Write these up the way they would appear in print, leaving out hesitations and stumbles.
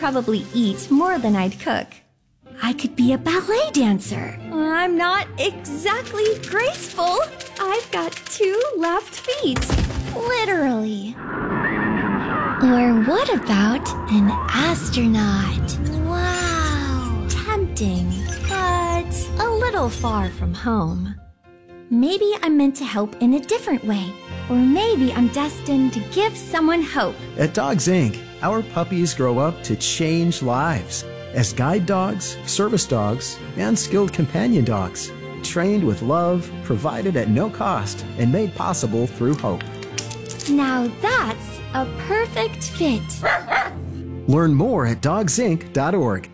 probably eat more than I'd cook. I could be a ballet dancer. I'm not exactly graceful. I've got 2 left feet. Literally. Or what about an astronaut? Wow. Tempting, but a little far from home. Maybe I'm meant to help in a different way. Or maybe I'm destined to give someone hope. At Dogs Inc., our puppies grow up to change lives as guide dogs, service dogs, and skilled companion dogs, trained with love, provided at no cost, and made possible through hope. Now that's a perfect fit. Learn more at dogsinc.org.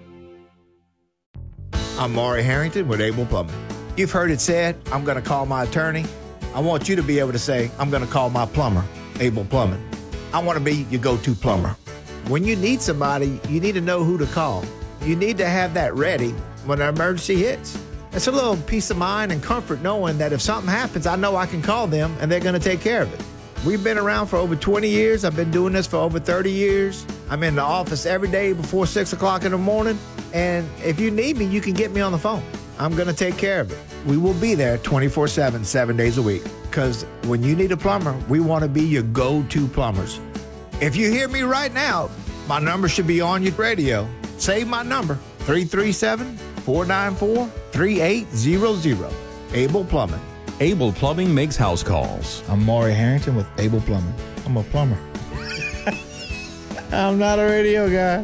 I'm Maury Harrington with Able Plumbing. You've heard it said, I'm going to call my attorney. I want you to be able to say, I'm going to call my plumber, Able Plumbing. I want to be your go-to plumber. When you need somebody, you need to know who to call. You need to have that ready when an emergency hits. It's a little peace of mind and comfort knowing that if something happens, I know I can call them and they're going to take care of it. We've been around for over 20 years. I've been doing this for over 30 years. I'm in the office every day before 6 o'clock in the morning. And if you need me, you can get me on the phone. I'm going to take care of it. We will be there 24/7, 7 days a week. Because when you need a plumber, we want to be your go-to plumbers. If you hear me right now, my number should be on your radio. Save my number, 337-494-3800. Able Plumbing. Able Plumbing makes house calls. I'm Maury Harrington with Able Plumbing. I'm a plumber. I'm not a radio guy.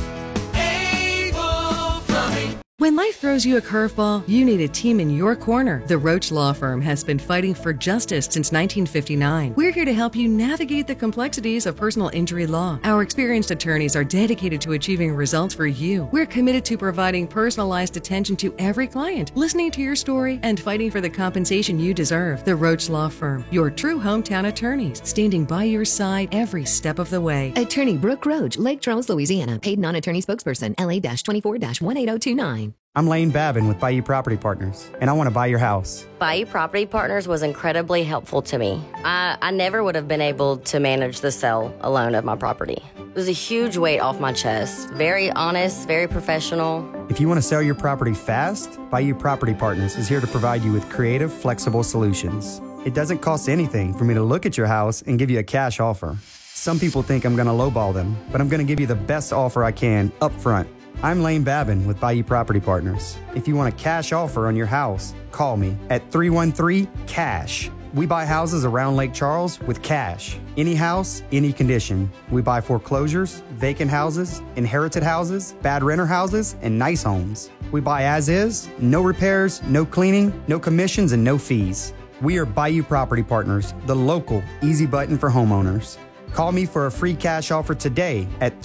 When life throws you a curveball, you need a team in your corner. The Roach Law Firm has been fighting for justice since 1959. We're here to help you navigate the complexities of personal injury law. Our experienced attorneys are dedicated to achieving results for you. We're committed to providing personalized attention to every client, listening to your story, and fighting for the compensation you deserve. The Roach Law Firm, your true hometown attorneys, standing by your side every step of the way. Attorney Brooke Roach, Lake Charles, Louisiana. Paid non-attorney spokesperson, LA-24-18029. I'm Lane Babin with Bayou Property Partners, and I want to buy your house. Bayou Property Partners was incredibly helpful to me. I never would have been able to manage the sale alone of my property. It was a huge weight off my chest. Very honest, very professional. If you want to sell your property fast, Bayou Property Partners is here to provide you with creative, flexible solutions. It doesn't cost anything for me to look at your house and give you a cash offer. Some people think I'm going to lowball them, but I'm going to give you the best offer I can up front. I'm Lane Babin with Bayou Property Partners. If you want a cash offer on your house, call me at 313-CASH. We buy houses around Lake Charles with cash. Any house, any condition. We buy foreclosures, vacant houses, inherited houses, bad renter houses, and nice homes. We buy as is, no repairs, no cleaning, no commissions, and no fees. We are Bayou Property Partners, the local easy button for homeowners. Call me for a free cash offer today at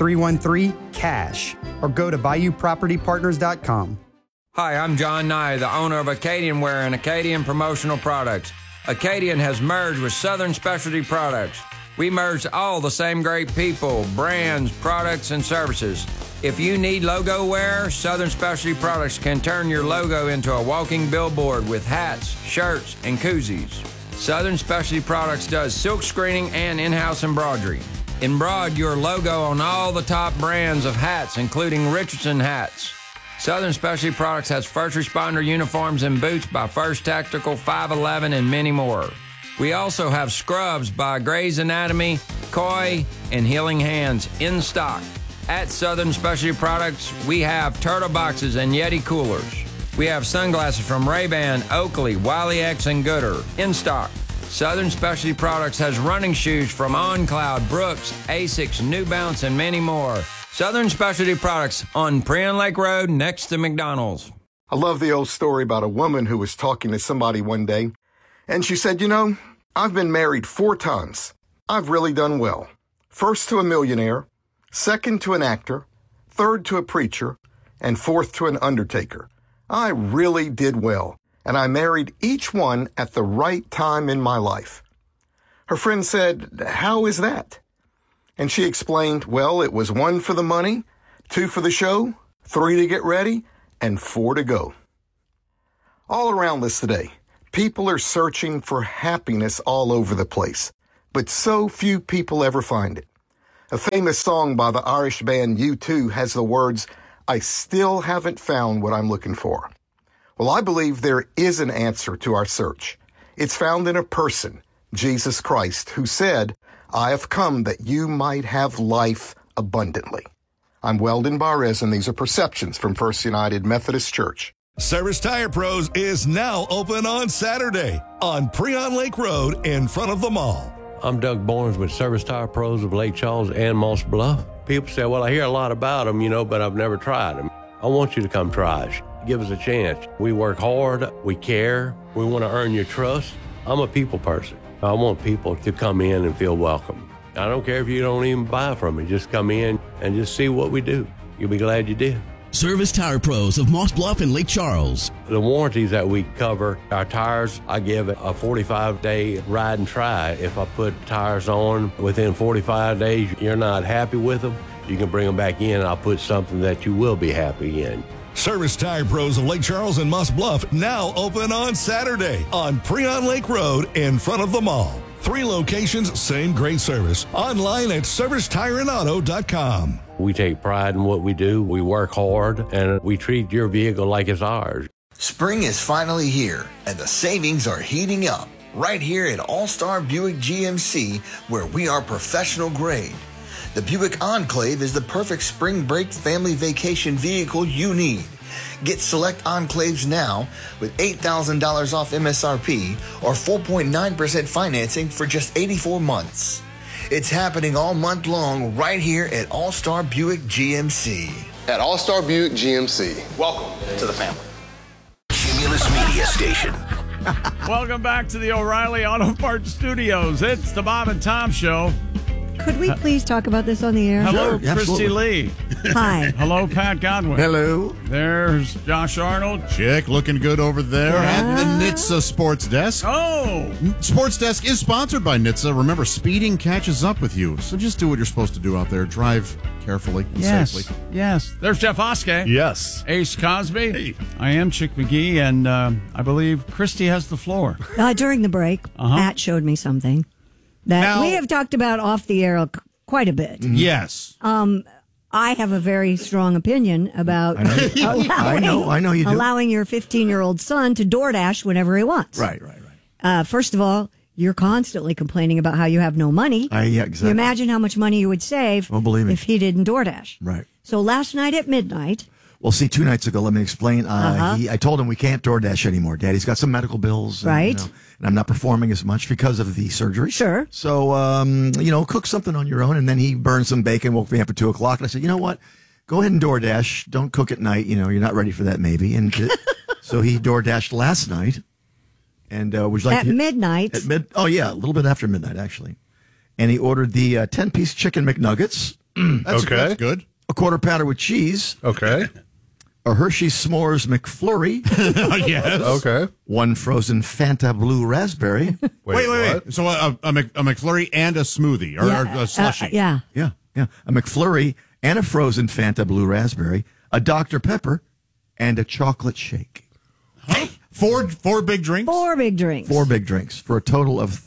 313-CASH or go to BayouPropertyPartners.com. Hi, I'm John Nye, the owner of Acadian Wear and Acadian Promotional Products. Acadian has merged with Southern Specialty Products. We merged all the same great people, brands, products, and services. If you need logo wear, Southern Specialty Products can turn your logo into a walking billboard with hats, shirts, and koozies. Southern Specialty Products does silk screening and in-house embroidery. Embroider your logo on all the top brands of hats, including Richardson hats. Southern Specialty Products has first responder uniforms and boots by First Tactical, 511, and many more. We also have scrubs by Grey's Anatomy, Koi, and Healing Hands in stock. At Southern Specialty Products, we have turtle boxes and Yeti coolers. We have sunglasses from Ray-Ban, Oakley, Wiley X, and Gooder in stock. Southern Specialty Products has running shoes from OnCloud, Brooks, Asics, New Balance, and many more. Southern Specialty Products on Prion Lake Road next to McDonald's. I love the old story about a woman who was talking to somebody one day, and she said, I've been married 4 times. I've really done well. First to a millionaire, second to an actor, third to a preacher, and fourth to an undertaker. I really did well, and I married each one at the right time in my life. Her friend said, "How is that?" And she explained, well, it was 1 for the money, 2 for the show, 3 to get ready, and 4 to go. All around us today, people are searching for happiness all over the place, but so few people ever find it. A famous song by the Irish band U2 has the words, "I still haven't found what I'm looking for." Well, I believe there is an answer to our search. It's found in a person, Jesus Christ, who said, "I have come that you might have life abundantly." I'm Weldon Barres, and these are Perceptions from First United Methodist Church. Service Tire Pros is now open on Saturday on Preon Lake Road in front of the mall. I'm Doug Barnes with Service Tire Pros of Lake Charles and Moss Bluff. People say, well, I hear a lot about them, but I've never tried them. I want you to come try us. Give us a chance. We work hard. We care. We want to earn your trust. I'm a people person. I want people to come in and feel welcome. I don't care if you don't even buy from me. Just come in and just see what we do. You'll be glad you did. Service Tire Pros of Moss Bluff and Lake Charles. The warranties that we cover, our tires, I give it a 45-day ride and try. If I put tires on within 45 days, you're not happy with them, you can bring them back in and I'll put something that you will be happy in. Service Tire Pros of Lake Charles and Moss Bluff now open on Saturday on Preon Lake Road in front of the mall. 3 locations, same great service. Online at servicetireandauto.com. We take pride in what we do. We work hard, and we treat your vehicle like it's ours. Spring is finally here, and the savings are heating up right here at All-Star Buick GMC, where we are professional grade. The Buick Enclave is the perfect spring break family vacation vehicle you need. Get select Enclaves now with $8,000 off MSRP or 4.9% financing for just 84 months. It's happening all month long right here at All-Star Buick GMC. At All-Star Buick GMC. Welcome to the family. Cumulus Media Station. Welcome back to the O'Reilly Auto Parts Studios. It's the Bob and Tom Show. Could we please talk about this on the air? Hello, Sure, Christy Lee. Hi. Hello, Pat Godwin. Hello. There's Josh Arnold. Chick looking good over there at the NHTSA Sports Desk. Oh! Sports Desk is sponsored by NHTSA. Remember, speeding catches up with you. So just do what you're supposed to do out there. Drive carefully and safely. Yes. There's Jeff Oskey. Yes. Ace Cosby. Hey. I am Chick McGee, and I believe Christy has the floor. During the break, Pat showed me something that we have talked about off the air quite a bit. Yes. I have a very strong opinion about I know you do. allowing your 15-year-old son to DoorDash whenever he wants. Right. First of all, you're constantly complaining about how you have no money. Yeah, exactly. You imagine how much money you would save if he didn't DoorDash. Right. So last night at midnight... Well, see, 2 nights ago, let me explain. I told him we can't DoorDash anymore. Daddy's got some medical bills. Right. And I'm not performing as much because of the surgery. Sure. So, cook something on your own. And then he burned some bacon, woke me up at 2 o'clock. And I said, you know what? Go ahead and DoorDash. Don't cook at night. You're not ready for that maybe. And so he DoorDashed last night. And would you like at midnight? Oh, yeah, a little bit after midnight, actually. And he ordered the 10-piece chicken McNuggets. That's good. A quarter pounder with cheese. Okay. A Hershey S'mores McFlurry. Yes. Okay. 1 frozen Fanta Blue Raspberry. Wait. So a McFlurry and a smoothie or a slushie. Yeah. A McFlurry and a frozen Fanta Blue Raspberry. A Dr. Pepper and a chocolate shake. Huh? Four big drinks? 4 big drinks. 4 big drinks for a total of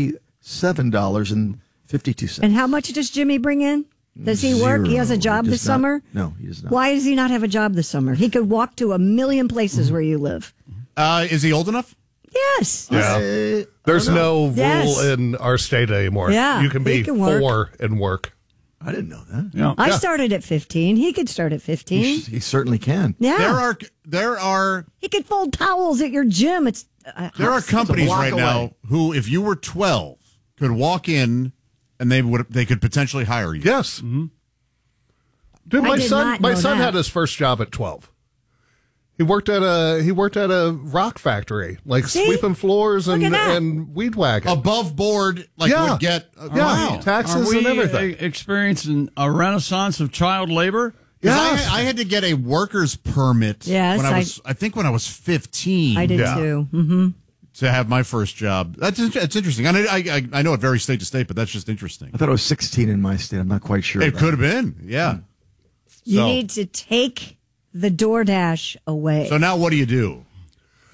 $37.52. And how much does Jimmy bring in? Does he work? He has a job this summer? No, he does not. Why does he not have a job this summer? He could walk to a million places where you live. Is he old enough? Yes. Yeah. There's no rule in our state anymore. Yeah, you can be he can work. 4 and work. I didn't know that. Yeah. I started at 15. He could start at 15. He certainly can. Yeah. There are. He could fold towels at your gym. There are companies right now who, if you were 12, could walk in and they could potentially hire you. Yes. Mm-hmm. Dude, my son had his first job at 12. He worked at a rock factory, sweeping floors and weed whacking. Above board, would get taxes and everything. Experiencing a renaissance of child labor. Yes. I had to get a worker's permit. Yes, when I was 15. I did too. Mm-hmm. To have my first job. That's interesting. I know it varies state to state, but that's just interesting. I thought it was 16 in my state. I'm not quite sure. It could have been, yeah. You need to take the DoorDash away. So now what do you do?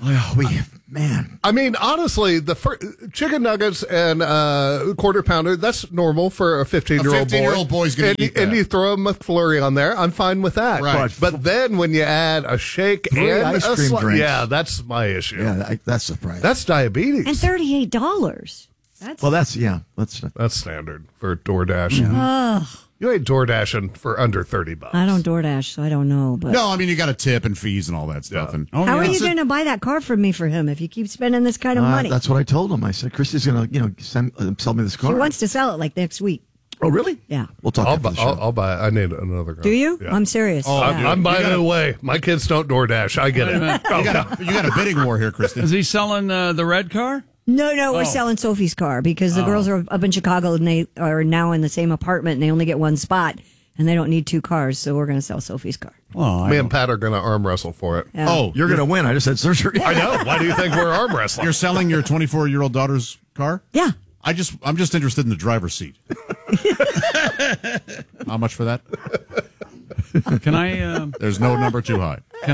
Man. I mean, honestly, the chicken nuggets and quarter pounder, that's normal for a 15-year-old boy. 15-year-old boy's going to eat that. And you throw a McFlurry on there, I'm fine with that. Right. But then when you add a shake and ice cream drinks. yeah, that's my issue. Yeah, that's the price. That's diabetes. And $38. That's standard for DoorDash. Ugh. You ain't DoorDashing for under $30. I don't DoorDash, so I don't know. But No, I mean, you got a tip and fees and all that stuff. And how are you going to buy that car for me for him if you keep spending this kind of money? That's what I told him. I said, Christy's going to sell me this car. She wants to sell it like next week. Oh, really? Yeah. We'll talk after the show. I'll buy it. I need another car. Do you? Yeah. I'm serious. Oh, yeah. I'm buying it away. My kids don't DoorDash. I get it. You got a bidding war here, Kristen. Is he selling the red car? No, we're selling Sophie's car because the girls are up in Chicago and they are now in the same apartment and they only get one spot and they don't need two cars, so we're going to sell Sophie's car. Well, me and Pat are going to arm wrestle for it. Yeah. Oh, you're going to win. I just had surgery. I know. Why do you think we're arm wrestling? You're selling your 24-year-old daughter's car? Yeah. I'm just interested in the driver's seat. How much for that? Can I? There's no number too high. Can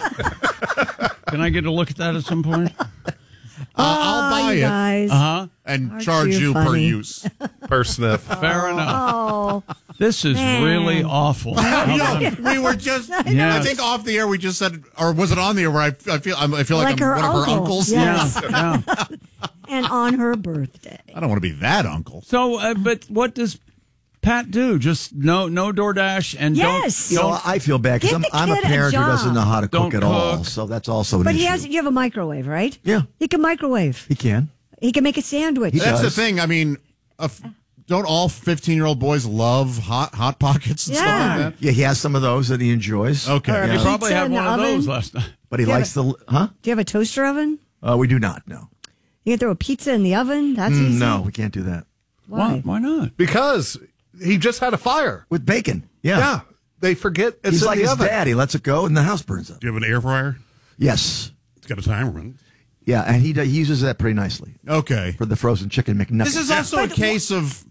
I get a look at that at some point? I'll buy it guys. and charge you per use. Per sniff. Fair enough. Oh, this is really awful. We were just. I think off the air we just said, or was it on the air where I feel like Like I'm her one of her uncle. uncles? Yes. Yeah. and on her birthday. I don't want to be that uncle. So, but what does Pat do? Just no DoorDash and Yes. I feel bad because Get the I'm a kid a parent who job. doesn't know how to cook Don't at all. cook. So that's also an But issue. you have a microwave, right? Yeah. He can microwave. He can. He can make a sandwich. That's the does. thing. I mean, don't all 15-year-old boys love hot pockets and stuff like that? Yeah, he has some of those that he enjoys. Okay. Or a He pizza probably had in the one of those oven. last night. But he Do you likes the... Huh? Do you have a toaster oven? We do not, no. You can throw a pizza in the oven? That's easy. No, we can't do that. Why? Why not? Because he just had a fire. With bacon. Yeah. Yeah. They forget it's He's in like the his oven. dad. He lets it go and the house burns up. Do you have an air fryer? Yes. It's got a timer on it. Yeah, and he uses that pretty nicely Okay. for the frozen chicken McNuggets. This is also a case of,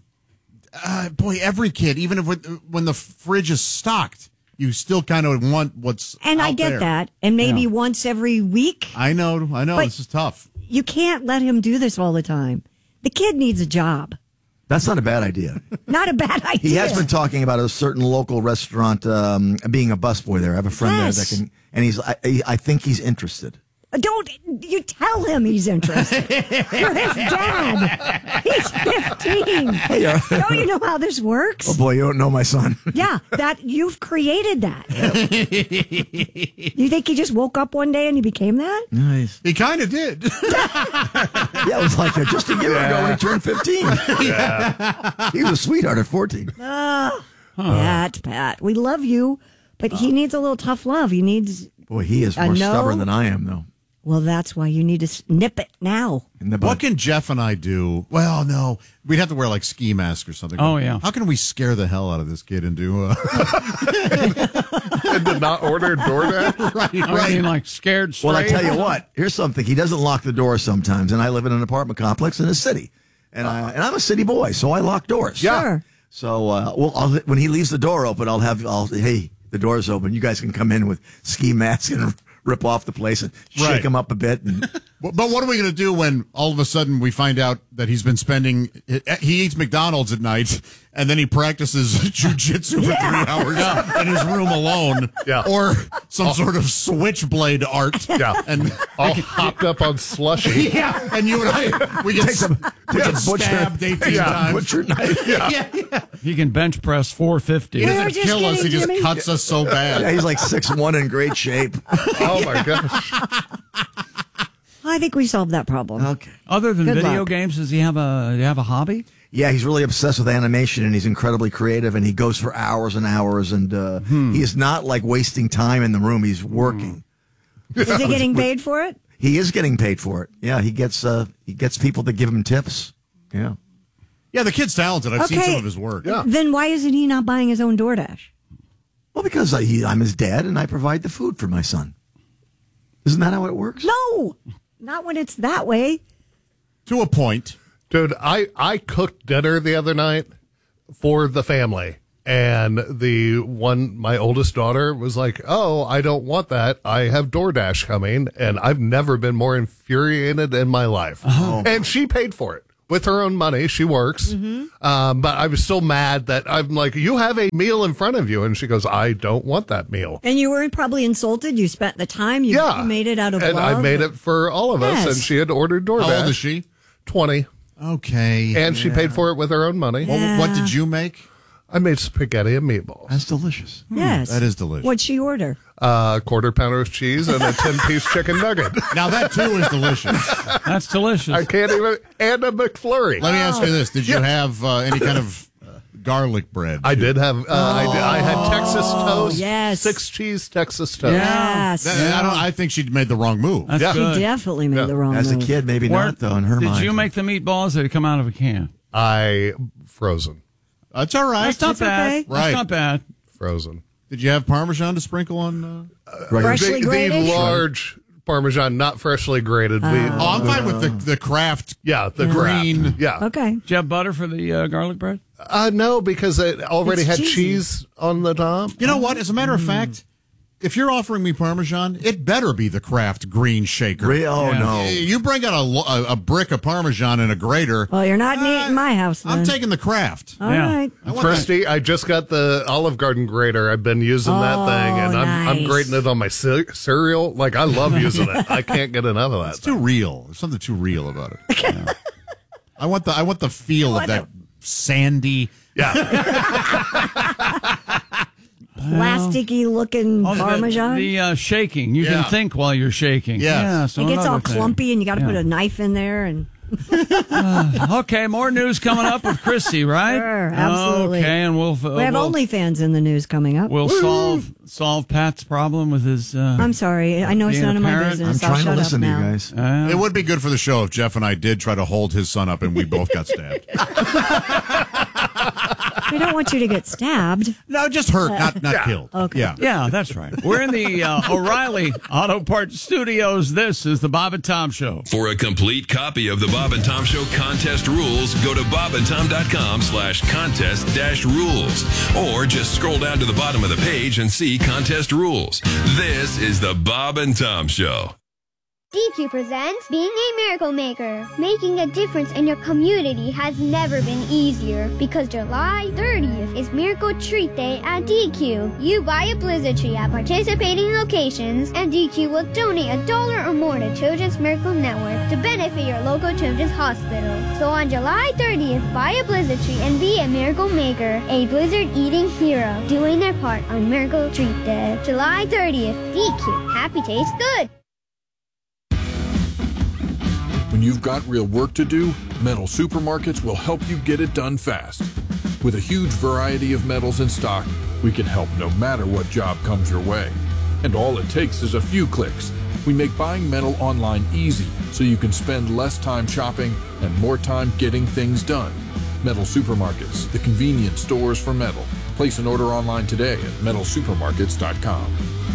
every kid, even if when the fridge is stocked, you still kind of want what's And I out get there. that. And maybe once every week. I know. But- This is tough. You can't let him do this all the time. The kid needs a job. That's not a bad idea. Not a bad idea. He has been talking about a certain local restaurant being a busboy there. I have a friend there that can, and I think he's interested. Don't you tell him he's interested. You're his dad. He's 15. Don't you know how this works? Oh boy, you don't know my son. Yeah, that you've created that. You think he just woke up one day and he became that? Nice. He kind of did. Yeah, it was like just a year ago when he turned 15. Yeah. He was a sweetheart at 14. Pat, we love you, but he needs a little tough love. He needs. Boy, he is more stubborn than I am, though. Well, that's why you need to nip it now. What can Jeff and I do? Well, no, we'd have to wear like ski masks or something. Oh, yeah. How can we scare the hell out of this kid and do? And to not order DoorDash? Right. I mean, like scared straight. Well, I tell you what. Here's something. He doesn't lock the door sometimes, and I live in an apartment complex in a city, and I'm a city boy, so I lock doors. Yeah. Sure. So, when he leaves the door open, hey, the door's open. You guys can come in with ski masks and rip off the place and shake him up a bit. And But what are we going to do when all of a sudden we find out that he's been he eats McDonald's at night and then he practices jujitsu for 3 hours in his room alone? Yeah. Or some sort of switchblade art. Yeah. And all hopped up on slushy. Yeah. And you and I, we get stabbed 18 times. butcher knife. Yeah. He can bench press 450. He doesn't just kill us. He kidding, just Jimmy. cuts us so bad. Yeah, he's like 6'1" in great shape. Oh, my gosh. I think we solved that problem. Okay. Other than Good video luck. games, does he have a hobby? Yeah, he's really obsessed with animation, and he's incredibly creative, and he goes for hours and hours, and he is not like wasting time in the room. He's working. Is he getting paid for it? He is getting paid for it. Yeah, he gets people to give him tips. Yeah. Yeah, the kid's talented. I've seen Okay. some of his work. Yeah. Then why isn't he not buying his own DoorDash? Well, because I'm his dad, and I provide the food for my son. Isn't that how it works? No, not when it's that way. To a point. Dude, I cooked dinner the other night for the family. And my oldest daughter was like, "Oh, I don't want that. I have DoorDash coming," and I've never been more infuriated in my life. Oh. And she paid for it with her own money. She works. Mm-hmm. But I was still mad that I'm like, "You have a meal in front of you," and she goes, "I don't want that meal." And you were probably insulted. You spent the time. You made it out of and love. I made it for all of us, and she had ordered DoorDash. How old is she? 20. Okay. And she paid for it with her own money. Yeah. What did you make? I made spaghetti and meatballs. That's delicious. Yes. That is delicious. What'd she order? Quarter pounder of cheese and a 10-piece chicken nugget. Now that too is delicious. That's delicious. I can't even, and a McFlurry. Let me ask you this. Did you have any kind of garlic bread? I did have, I had Texas toast. Yes. 6-cheese Texas toast. Yes. I think she made the wrong move. That's She definitely made the wrong As move. a kid, maybe not, though, in her mind. Did you make the meatballs or did it come out of a can? Frozen. That's all right. That's not bad. okay. Right. That's not bad. Frozen. Did you have Parmesan to sprinkle on? Freshly grated? The large Parmesan, not freshly grated. I'm fine with the Kraft. Yeah, the green. Kraft. Yeah. Okay. Did you have butter for the garlic bread? No, because it already It's had cheesy. cheese on the top. You know what? As a matter of fact, if you're offering me Parmesan, it better be the Kraft green shaker. No. You bring out a brick of Parmesan in a grater. Well, you're not neat in my house then. I'm taking the Kraft. All right. Christy, I just got the Olive Garden grater. I've been using that thing, and I'm nice. grating it on my cereal. Like, I love using it. I can't get enough of that. It's too real. There's something too real about it. Yeah. I want the feel of that sandy. Plasticky looking Parmesan. The shaking. You can think while you're shaking. Yeah. So it gets all another thing. clumpy, and you got to put a knife in there. And okay, more news coming up with Chrissy, right? Sure, absolutely. Okay, and we'll have OnlyFans in the news coming up. We'll solve Pat's problem with his. I'm sorry, I know it's none of my business. I'm trying to listen to you now. guys. It would be good for the show if Jeff and I did try to hold his son up and we both got stabbed. I don't want you to get stabbed. No, just hurt, not killed. Okay. Yeah, that's right. We're in the O'Reilly Auto Parts Studios. This is the Bob and Tom Show. For a complete copy of the Bob and Tom Show contest rules, go to bobandtom.com/contest-rules. Or just scroll down to the bottom of the page and see contest rules. This is the Bob and Tom Show. DQ presents Being a Miracle Maker. Making a difference in your community has never been easier because July 30th is Miracle Treat Day at DQ. You buy a Blizzard tree at participating locations and DQ will donate $1 or more to Children's Miracle Network to benefit your local children's hospital. So on July 30th, buy a Blizzard tree and be a Miracle Maker, a Blizzard eating hero, doing their part on Miracle Treat Day. July 30th, DQ. Happy tastes good. When you've got real work to do, Metal Supermarkets will help you get it done fast. With a huge variety of metals in stock, we can help no matter what job comes your way. And all it takes is a few clicks. We make buying metal online easy so you can spend less time shopping and more time getting things done. Metal Supermarkets, the convenient stores for metal. Place an order online today at metalsupermarkets.com.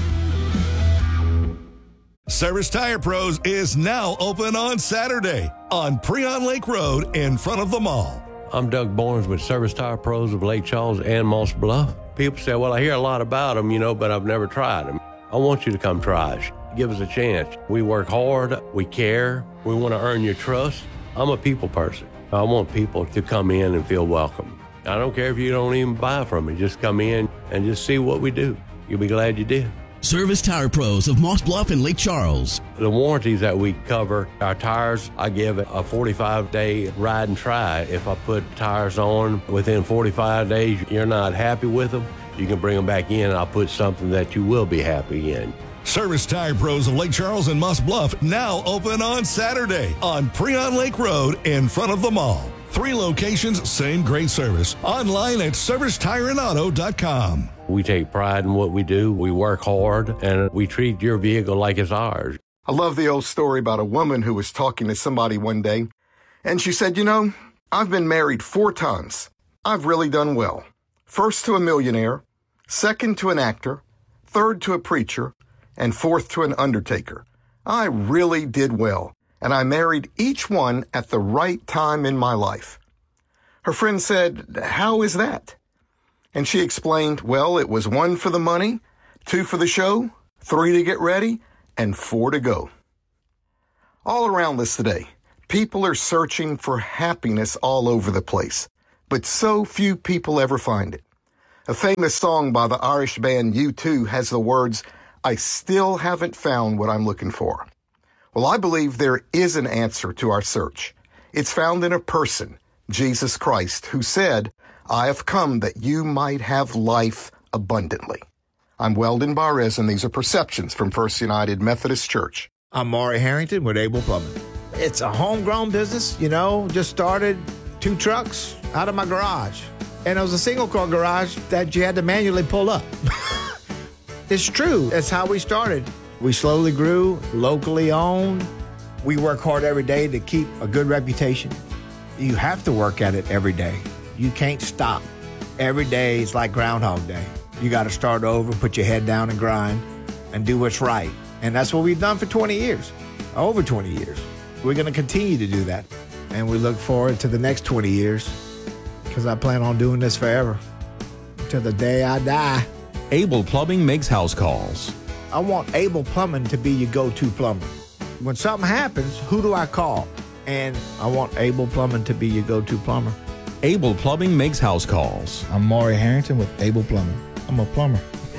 Service Tire Pros is now open on Saturday on Preon Lake Road in front of the mall. I'm Doug Barnes with Service Tire Pros of Lake Charles and Moss Bluff. People say, well, I hear a lot about them, but I've never tried them. I want you to come try us. Give us a chance. We work hard. We care. We want to earn your trust. I'm a people person. I want people to come in and feel welcome. I don't care if you don't even buy from me. Just come in and just see what we do. You'll be glad you did. Service Tire Pros of Moss Bluff and Lake Charles. The warranties that we cover, our tires, I give it a 45-day ride and try. If I put tires on within 45 days, you're not happy with them, you can bring them back in and I'll put something that you will be happy in. Service Tire Pros of Lake Charles and Moss Bluff now open on Saturday on Preon Lake Road in front of the mall. 3 locations, same great service. Online at servicetireandauto.com. We take pride in what we do. We work hard, and we treat your vehicle like it's ours. I love the old story about a woman who was talking to somebody one day, and she said, I've been married 4 times. I've really done well. First to a millionaire, second to an actor, third to a preacher, and fourth to an undertaker. I really did well, and I married each one at the right time in my life. Her friend said, how is that? And she explained, well, it was 1 for the money, 2 for the show, 3 to get ready, and 4 to go. All around us today, people are searching for happiness all over the place, but so few people ever find it. A famous song by the Irish band U2 has the words, "I still haven't found what I'm looking for." Well, I believe there is an answer to our search. It's found in a person, Jesus Christ, who said, "I have come that you might have life abundantly." I'm Weldon Barres, and these are Perceptions from First United Methodist Church. I'm Maury Harrington with Able Plumbing. It's a homegrown business, just started 2 trucks out of my garage. And it was a single-car garage that you had to manually pull up. It's true. That's how we started. We slowly grew, locally owned. We work hard every day to keep a good reputation. You have to work at it every day. You can't stop. Every day is like Groundhog Day. You got to start over, put your head down and grind, and do what's right. And that's what we've done for 20 years, over 20 years. We're going to continue to do that. And we look forward to the next 20 years because I plan on doing this forever, till the day I die. Able Plumbing makes house calls. I want Able Plumbing to be your go-to plumber. When something happens, who do I call? And I want Able Plumbing to be your go-to plumber. Able Plumbing makes house calls. I'm Maury Harrington with Able Plumbing. I'm a plumber.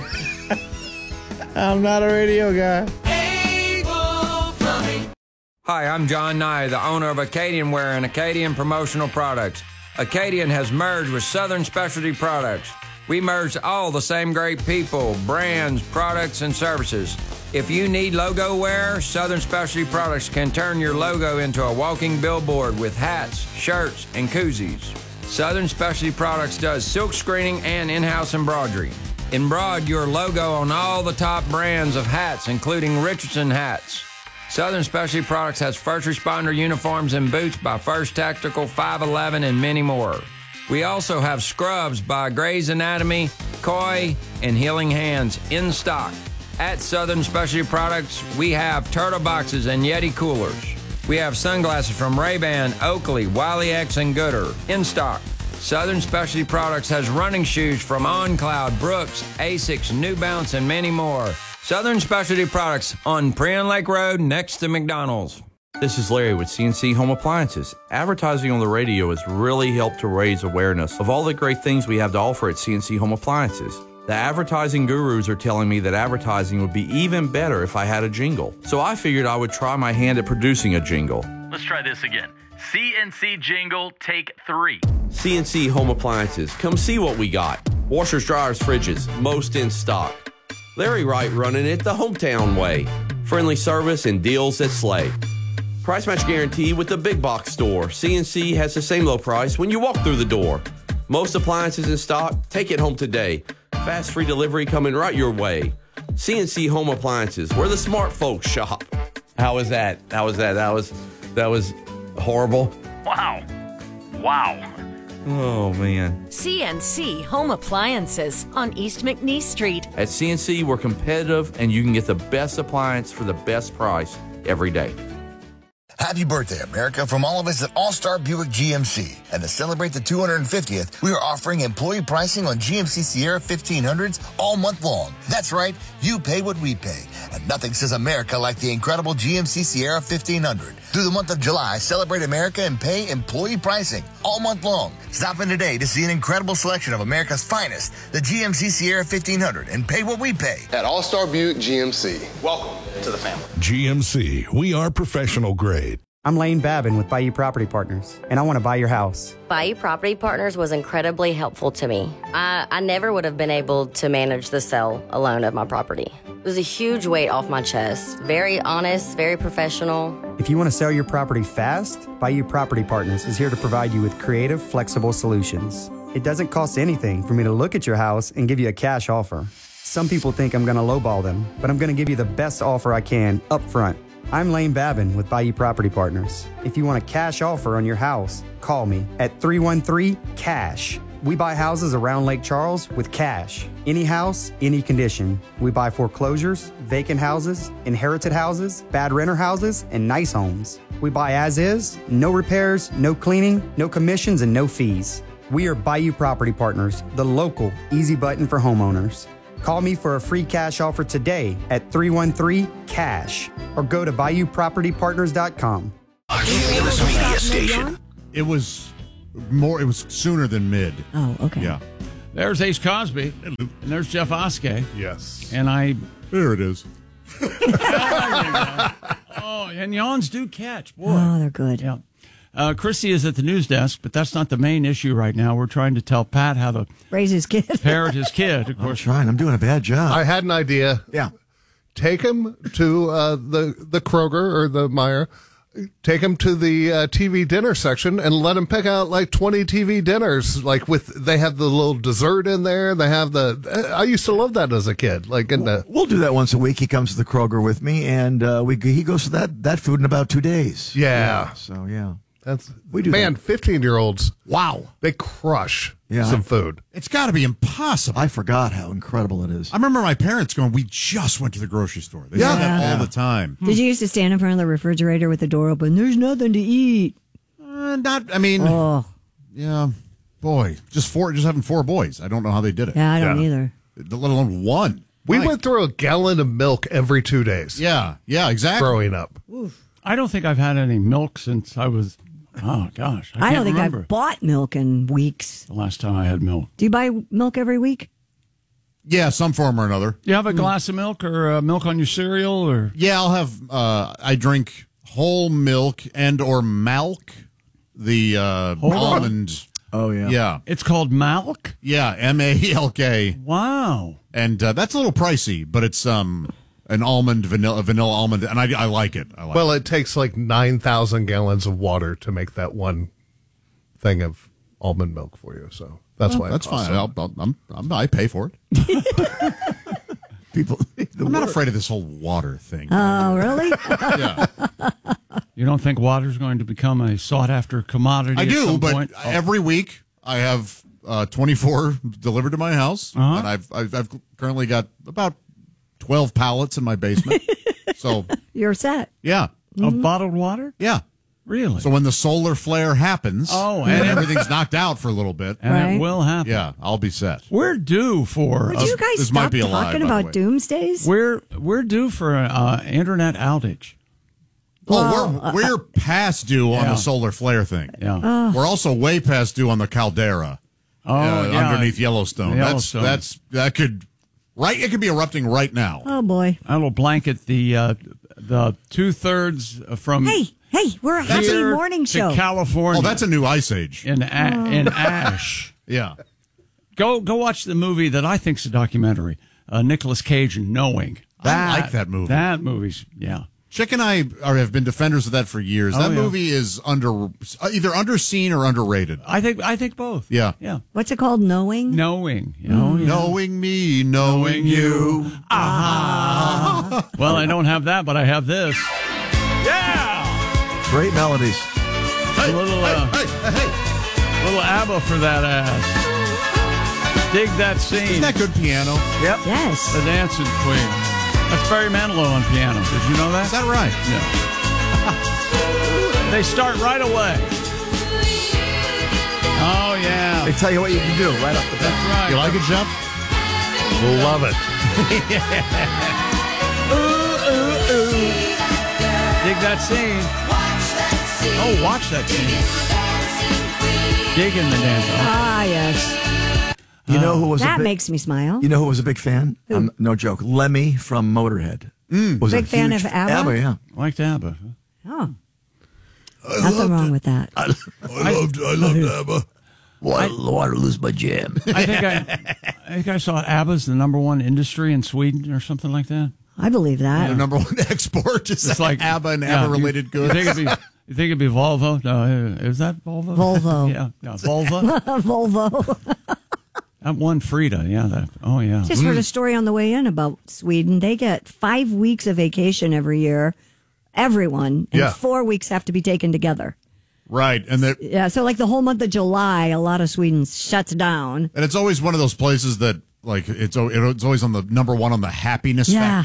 I'm not a radio guy. Able Plumbing. Hi, I'm John Nye, the owner of Acadian Wear and Acadian Promotional Products. Acadian has merged with Southern Specialty Products. We merged all the same great people, brands, products, and services. If you need logo wear, Southern Specialty Products can turn your logo into a walking billboard with hats, shirts, and koozies. Southern Specialty Products does silk screening and in-house embroidery. Embroider your logo on all the top brands of hats, including Richardson hats. Southern Specialty Products has first responder uniforms and boots by First Tactical, 511, and many more. We also have scrubs by Grey's Anatomy, Koi, and Healing Hands in stock. At Southern Specialty Products, we have turtle boxes and Yeti coolers. We have sunglasses from Ray-Ban, Oakley, Wiley X, and Gooder in stock. Southern Specialty Products has running shoes from OnCloud, Brooks, Asics, New Balance, and many more. Southern Specialty Products on Prion Lake Road next to McDonald's. This is Larry with CNC Home Appliances. Advertising on the radio has really helped to raise awareness of all the great things we have to offer at CNC Home Appliances. The advertising gurus are telling me that advertising would be even better if I had a jingle. So I figured I would try my hand at producing a jingle. Let's try this again. CNC Jingle, take 3. CNC Home Appliances. Come see what we got. Washers, dryers, fridges, most in stock. Larry Wright running it the hometown way. Friendly service and deals that slay. Price match guarantee with the big box store. CNC has the same low price when you walk through the door. Most appliances in stock. Take it home today. Fast free delivery coming right your way. CNC Home Appliances, where the smart folks shop. How was that? That was horrible. Wow. Oh, man. CNC Home Appliances on East McNeese Street. At CNC, we're competitive, and you can get the best appliance for the best price every day. Happy birthday, America, from all of us at All-Star Buick GMC. And to celebrate the 250th, we are offering employee pricing on GMC Sierra 1500s all month long. That's right, you pay what we pay. And nothing says America like the incredible GMC Sierra 1500. Through the month of July, celebrate America and pay employee pricing all month long. Stop in today to see an incredible selection of America's finest, the GMC Sierra 1500, and pay what we pay. At All-Star Buick GMC. Welcome to the family. GMC, we are professional grade. I'm Lane Babin with Bayou Property Partners, and I want to buy your house. Bayou Property Partners was incredibly helpful to me. I never would have been able to manage the sale alone of my property. It was a huge weight off my chest. Very honest, very professional. If you want to sell your property fast, Bayou Property Partners is here to provide you with creative, flexible solutions. It doesn't cost anything for me to look at your house and give you a cash offer. Some people think I'm going to lowball them, but I'm going to give you the best offer I can up front. I'm Lane Babin with Bayou Property Partners. If you want a cash offer on your house, call me at 313-CASH. We buy houses around Lake Charles with cash. Any house, any condition. We buy foreclosures, vacant houses, inherited houses, bad renter houses, and nice homes. We buy as is, no repairs, no cleaning, no commissions, and no fees. We are Bayou Property Partners, the local easy button for homeowners. Call me for a free cash offer today at 313-CASH or go to BayouPropertyPartners.com. News Media Station. It was sooner than mid. Oh, okay. Yeah. There's Ace Cosby, and there's Jeff Oskey. Yes. And There it is. Oh, and yawns do catch. Boy. Oh, they're good. Yeah. Chrissy is at the news desk, but that's not the main issue right now. We're trying to tell Pat how to raise his kid. Parent his kid, of course. I'm doing a bad job. I had an idea. Yeah. Take him to the Kroger or the Meijer. Take him to the TV dinner section and let him pick out like 20 TV dinners. Like they have the little dessert in there. They have I used to love that as a kid. We'll do that once a week. He comes to the Kroger with me, and he goes to that food in about 2 days. Yeah. So yeah. We do 15-year-olds. Wow. They crush some food. It's got to be impossible. I forgot how incredible it is. I remember my parents going, we just went to the grocery store. They do that all the time. Did you used to stand in front of the refrigerator with the door open? There's nothing to eat. Yeah. Boy, just having 4 boys. I don't know how they did it. Yeah, I don't either. Let alone one. We went through a gallon of milk every 2 days. Yeah, exactly. Growing up. Oof. I don't think I've had any milk since I was, oh gosh. I don't think remember I've bought milk in weeks. the last time I had milk. Do you buy milk every week? Yeah, some form or another. Do you have a glass of milk or milk on your cereal? Or Yeah, I'll have, I drink whole milk and or Malk, the almond. Oh, yeah. Yeah. It's called Malk? Yeah, M-A-L-K. Wow. And that's a little pricey, but it's an almond, vanilla almond, and I like it. It takes like 9,000 gallons of water to make that one thing of almond milk for you. So that's why that's fine. I pay for it. I'm not afraid of this whole water thing. Oh, really? Yeah. You don't think water's going to become a sought-after commodity I at do, some but point? every week I have 24 delivered to my house, and I've currently got about 12 pallets in my basement. So you're set. Yeah. Of bottled water? Yeah. Really? So when the solar flare happens, and everything's knocked out for a little bit, and it will happen. Yeah, I'll be set. We're due for. Would you guys stop talking about doomsdays? We're due for an internet outage. We're past due on the solar flare thing. Yeah. We're also way past due on the caldera. Underneath Yellowstone. That could. Right, it could be erupting right now. Oh boy! That'll blanket the 2/3 from. Hey, we're a happy morning show. To California. Oh, that's a new ice age in ash. Yeah, go watch the movie that I think's a documentary. Nicolas Cage and Knowing. I like that movie. That movie's Chick and I have been defenders of that for years. That movie is either underseen or underrated. I think both. Yeah. What's it called? Knowing. Knowing me, knowing you. Ah. Well, I don't have that, but I have this. Yeah. Great melodies. A little ABBA for that ass. Dig that scene. Isn't that good piano? Yep. Yes. The Dancing Queen. That's Barry Manilow on piano. Did you know that? Is that right? Yeah. They start right away. Oh, yeah. They tell you what you can do right off the bat. That's right. You like it, Jeff? Love it. Dig that scene. Oh, watch that scene. Digging the dance. Ah, yes. You know who was that makes me smile. You know who was a big fan? No joke. Lemmy from Motorhead. Was big fan of ABBA? ABBA, yeah. Liked ABBA. Oh. Nothing wrong with that. I loved ABBA. Want to lose my jam. I think I saw ABBA's the #1 industry in Sweden or something like that. I believe that. The #1 export is like ABBA and ABBA-related goods. You think it'd be Volvo? No, is that Volvo? Volvo. Yeah, Volvo. Volvo. That one Frida, yeah. Just heard a story on the way in about Sweden. They get 5 weeks of vacation every year, everyone, and 4 weeks have to be taken together. Right, and so like the whole month of July, a lot of Sweden shuts down. And it's always one of those places that like it's always on the #1 on the happiness factor.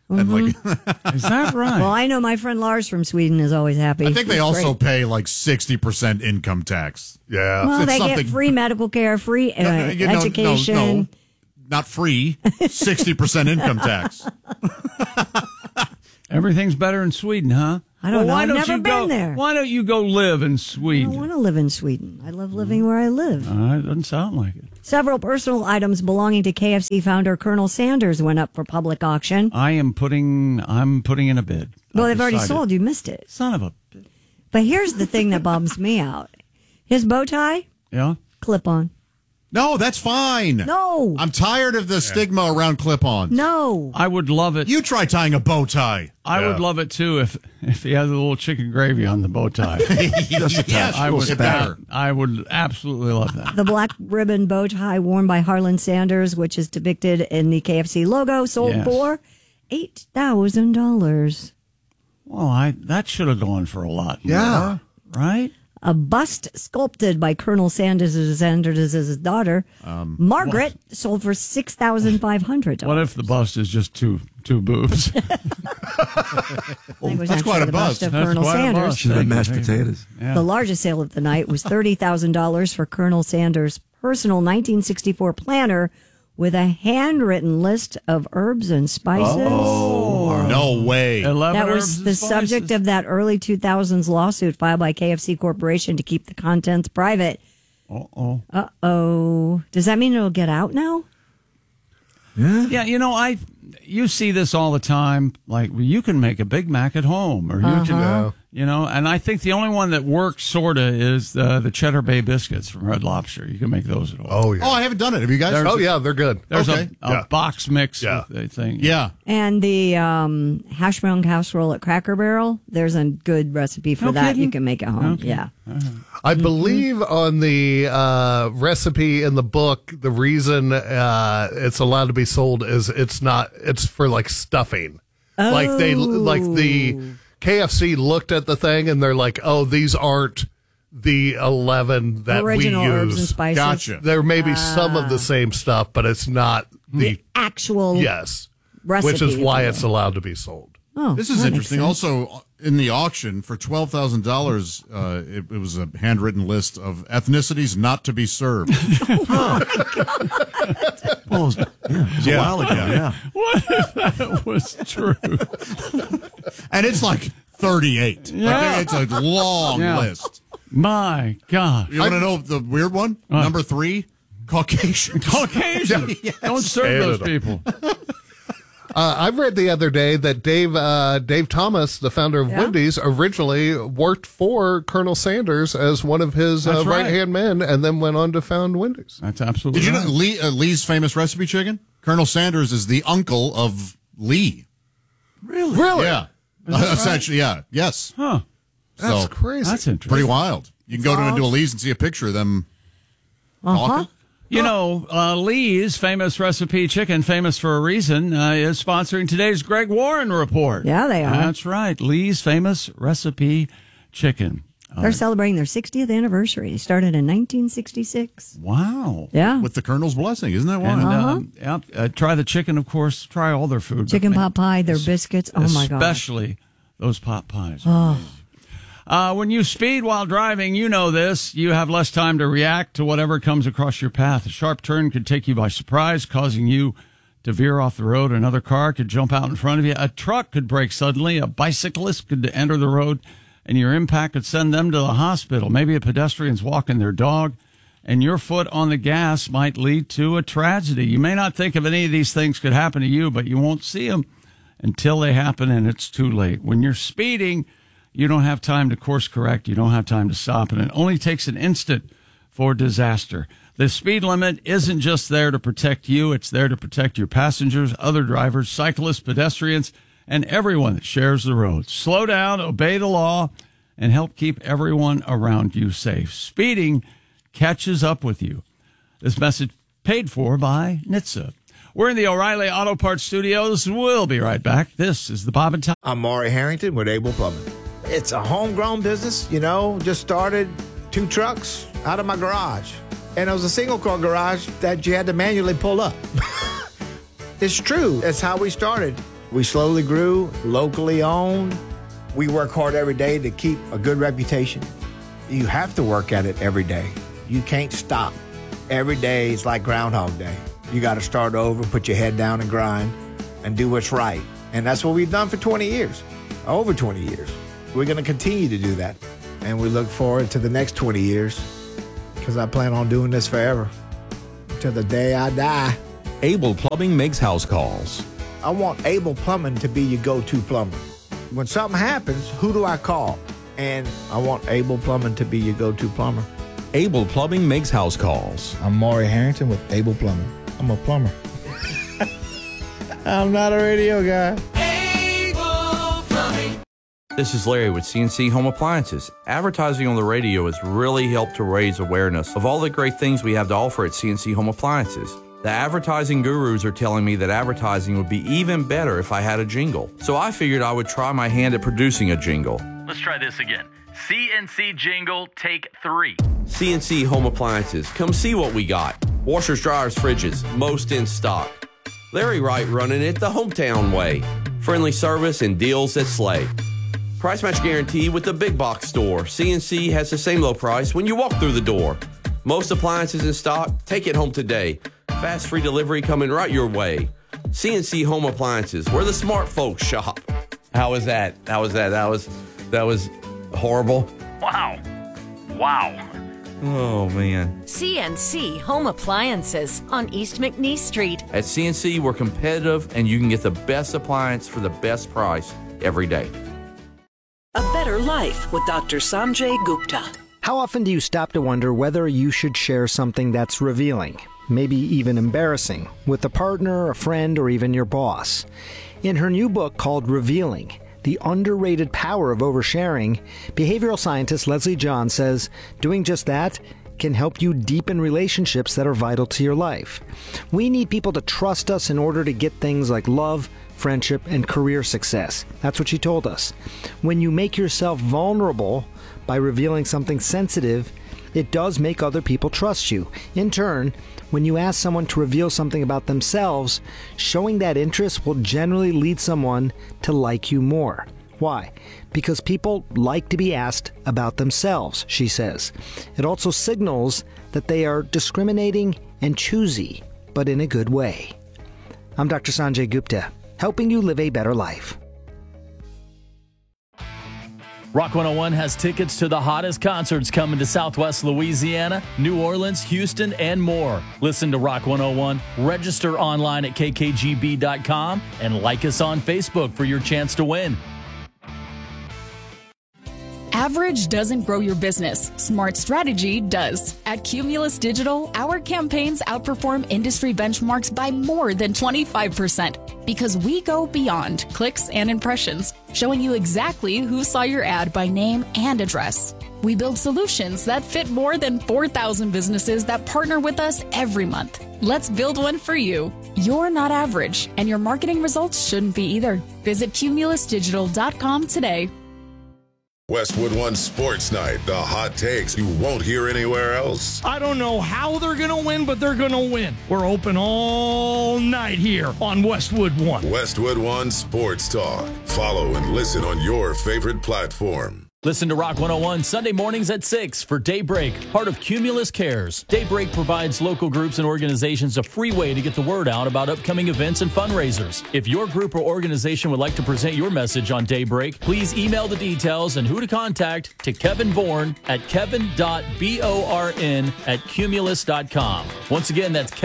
And like, Is that right? Well, I know my friend Lars from Sweden is always happy. I think they He's also great. pay like 60% income tax. Yeah. Well, It's they something- get free medical care, free education. No, not free. 60% income tax. Everything's better in Sweden, huh? I don't know. Why I've don't never you been go, there. Why don't you go live in I Sweden? want to live in Sweden. I love living where I live. It doesn't sound like it. Several personal items belonging to KFC founder Colonel Sanders went up for public auction. I'm putting in a bid. Well, I've they've already decided. sold. You missed it. Son of a. But here's the thing that bums me out. His bow tie, Yeah. clip on. No, that's fine. No. I'm tired of the stigma around clip-ons. No. I would love it. You try tying a bow tie. I would love it too if he had a little chicken gravy on the bow tie. Yes, I would. better. I would absolutely love that. The black ribbon bow tie worn by Harlan Sanders, which is depicted in the KFC logo, sold Yes. for $8,000. Well, that should have gone for a lot. Yeah. More, right? A bust sculpted by Colonel Sanders' daughter, Margaret, sold for $6,500. What if the bust is just two boobs? That's quite a bust. Of Colonel Sanders. Should have mashed potatoes. Yeah. The largest sale of the night was $30,000 for Colonel Sanders' personal 1964 planner with a handwritten list of herbs and spices. No way. 11 That herbs was and the spices. subject of that early 2000s lawsuit filed by KFC Corporation to keep the contents private. Uh-oh. Does that mean it'll get out now? Yeah, you see this all the time. Like, you can make a Big Mac at home, or you can, and I think the only one that works sorta is the Cheddar Bay biscuits from Red Lobster. You can make those at home. Oh, yeah. Oh, I haven't done it. Have you guys? Yeah, they're good. There's okay. a box mix with the thing. Yeah. And the hash brown casserole at Cracker Barrel, there's a good recipe for No that. kidding? You can make at home. Okay. Yeah. I believe on the recipe in the book, the reason it's allowed to be sold is it's for like stuffing. Like the KFC looked at the thing and they're like, oh, these aren't the 11 that Original we use. herbs and spices. Gotcha. There may be some of the same stuff, but it's not the Actual recipe. which is why if you it's will. allowed to be sold. Oh, This is that makes interesting. sense. Also, in the auction for $12,000, it was a handwritten list of ethnicities not to be served. Well, it was a while ago, yeah. What if that was true? And it's like 38. Yeah. Like, it's a long Yeah. list. My God. You want to know the weird one? Number 3, Caucasian. Caucasian. Don't serve those people. I've read the other day that Dave Thomas, the founder of Wendy's, originally worked for Colonel Sanders as one of his That's right. right-hand men and then went on to found Wendy's. That's absolutely Did you right. know Lee's famous recipe chicken? Colonel Sanders is the uncle of Lee. Really? Yeah. Essentially, yeah. Yes. Huh. That's So, crazy. That's interesting. pretty wild. You can go into a Lee's and see a picture of them talking. You know, Lee's famous recipe chicken, famous for a reason, is sponsoring today's Greg Warren Report. Yeah, they are. That's right. Lee's famous recipe chicken. They're celebrating their 60th anniversary. They started in 1966. Wow. Yeah. With the Colonel's blessing. Isn't that wild? And try the chicken, of course. Try all their food. Chicken pot pie, their biscuits. Oh, my God. Especially those pot pies. Oh. When you speed while driving, you know this. You have less time to react to whatever comes across your path. A sharp turn could take you by surprise, causing you to veer off the road. Another car could jump out in front of you. A truck could brake suddenly. A bicyclist could enter the road, and your impact could send them to the hospital. Maybe a pedestrian's walking their dog, and your foot on the gas might lead to a tragedy. You may not think of any of these things could happen to you, but you won't see them until they happen, and it's too late. When you're speeding, you don't have time to course correct. You don't have time to stop. And it only takes an instant for disaster. The speed limit isn't just there to protect you. It's there to protect your passengers, other drivers, cyclists, pedestrians, and everyone that shares the road. Slow down, obey the law, and help keep everyone around you safe. Speeding catches up with you. This message paid for by NHTSA. We're in the O'Reilly Auto Parts Studios. We'll be right back. This is the Bob and Tom. I'm Maury Harrington with Able Plumbing. It's a homegrown business, just started 2 trucks out of my garage. And it was a single-car garage that you had to manually pull up. It's true. That's how we started. We slowly grew, locally owned. We work hard every day to keep a good reputation. You have to work at it every day. You can't stop. Every day is like Groundhog Day. You got to start over, put your head down and grind and do what's right. And that's what we've done for 20 years, over 20 years. We're going to continue to do that. And we look forward to the next 20 years because I plan on doing this forever till the day I die. Able Plumbing makes house calls. I want Able Plumbing to be your go-to plumber. When something happens, who do I call? And I want Able Plumbing to be your go-to plumber. Able Plumbing makes house calls. I'm Maury Harrington with Able Plumbing. I'm a plumber. I'm not a radio guy. Able Plumbing. This is Larry with CNC Home Appliances. Advertising on the radio has really helped to raise awareness of all the great things we have to offer at CNC Home Appliances. The advertising gurus are telling me that advertising would be even better if I had a jingle. So I figured I would try my hand at producing a jingle. Let's try this again. CNC jingle, take 3. CNC Home Appliances. Come see what we got. Washers, dryers, fridges, most in stock. Larry Wright running it the hometown way. Friendly service and deals that slay. Price match guarantee with the big box store. CNC has the same low price when you walk through the door. Most appliances in stock. Take it home today. Fast free delivery coming right your way. CNC Home Appliances, where the smart folks shop. How was that? That was horrible. Wow. Oh, man. CNC Home Appliances on East McNeese Street. At CNC, we're competitive, and you can get the best appliance for the best price every day. A Better Life with Dr. Sanjay Gupta. How often do you stop to wonder whether you should share something that's revealing, maybe even embarrassing, with a partner, a friend, or even your boss? In her new book called Revealing, The Underrated Power of Oversharing, behavioral scientist Leslie John says doing just that can help you deepen relationships that are vital to your life. We need people to trust us in order to get things like love, friendship, and career success. That's what she told us. When you make yourself vulnerable by revealing something sensitive, it does make other people trust you. In turn, when you ask someone to reveal something about themselves, showing that interest will generally lead someone to like you more. Why? Because people like to be asked about themselves, she says. It also signals that they are discriminating and choosy, but in a good way. I'm Dr. Sanjay Gupta, helping you live a better life. Rock 101 has tickets to the hottest concerts coming to Southwest Louisiana, New Orleans, Houston, and more. Listen to Rock 101, register online at kkgb.com, and like us on Facebook for your chance to win. Average doesn't grow your business. Smart strategy does. At Cumulus Digital, our campaigns outperform industry benchmarks by more than 25% because we go beyond clicks and impressions, showing you exactly who saw your ad by name and address. We build solutions that fit more than 4,000 businesses that partner with us every month. Let's build one for you. You're not average, and your marketing results shouldn't be either. Visit cumulusdigital.com today. Westwood One Sports Night, the hot takes you won't hear anywhere else. I don't know how they're going to win, but they're going to win. We're open all night here on Westwood One. Westwood One Sports Talk. Follow and listen on your favorite platform. Listen to Rock 101 Sunday mornings at 6 for Daybreak, part of Cumulus Cares. Daybreak provides local groups and organizations a free way to get the word out about upcoming events and fundraisers. If your group or organization would like to present your message on Daybreak, please email the details and who to contact to Kevin Bourne at kevin.born@cumulus.com. Once again, that's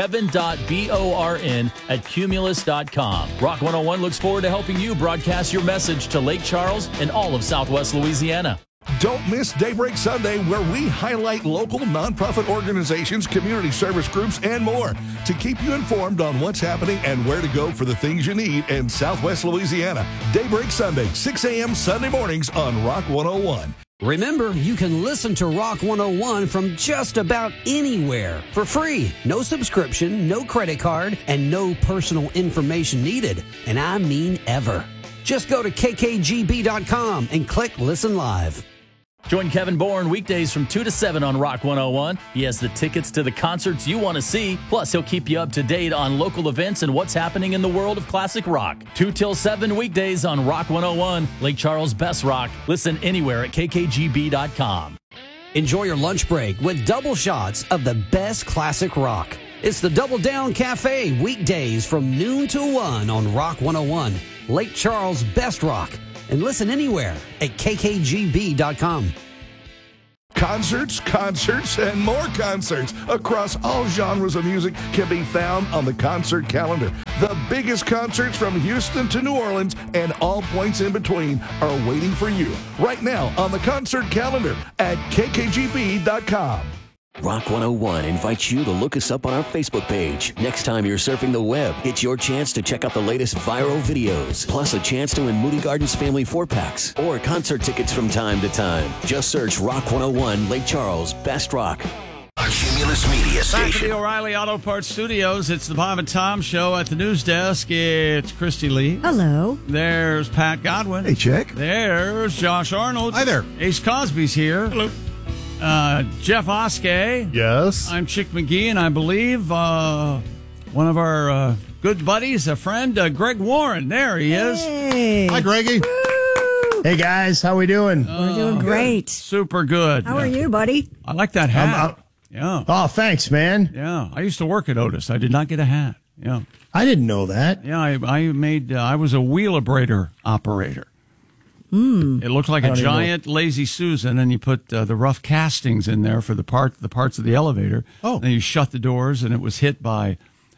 kevin.born@cumulus.com. Rock 101 looks forward to helping you broadcast your message to Lake Charles and all of Southwest Louisiana. Don't miss Daybreak Sunday, where we highlight local nonprofit organizations, community service groups, and more to keep you informed on what's happening and where to go for the things you need in Southwest Louisiana. Daybreak Sunday, 6 a.m. Sunday mornings on Rock 101. Remember, you can listen to Rock 101 from just about anywhere for free. No subscription, no credit card, and no personal information needed. And I mean ever. Just go to kkgb.com and click Listen Live. Join Kevin Bourne weekdays from 2 to 7 on Rock 101. He has the tickets to the concerts you want to see. Plus, he'll keep you up to date on local events and what's happening in the world of classic rock. 2 till 7 weekdays on Rock 101, Lake Charles' best rock. Listen anywhere at kkgb.com. Enjoy your lunch break with double shots of the best classic rock. It's the Double Down Cafe, weekdays from noon to 1 on Rock 101, Lake Charles' best rock. And listen anywhere at kkgb.com. Concerts, and more concerts across all genres of music can be found on the concert calendar. The biggest concerts from Houston to New Orleans and all points in between are waiting for you right now on the concert calendar at kkgb.com. Rock 101 invites you to look us up on our Facebook page. Next time you're surfing the web, it's your chance to check out the latest viral videos, plus a chance to win Moody Gardens Family 4-packs or concert tickets from time to time. Just search Rock 101 Lake Charles Best Rock. A Cumulus Media Back at Station. the O'Reilly Auto Parts Studios, it's the Bob and Tom Show. At the news desk, it's Christy Lee. Hello. There's Pat Godwin. Hey, Chick. There's Josh Arnold. Hi there. Ace Cosby's here. Hello. Jeff Oskey. Yes. I'm Chick McGee, and I believe one of our good buddies, a friend, Greg Warren. There he is. Hey. Hi, Greggy. Hey, guys. How we doing? We're doing great. Super good. How are you, buddy? I like that hat. Yeah. Oh, thanks, man. Yeah. I used to work at Otis. I did not get a hat. Yeah. I didn't know that. Yeah, I was a wheelabrator operator. It looked like a giant Lazy Susan, and you put the rough castings in there for the parts of the elevator. Oh. Then you shut the doors, and it was hit by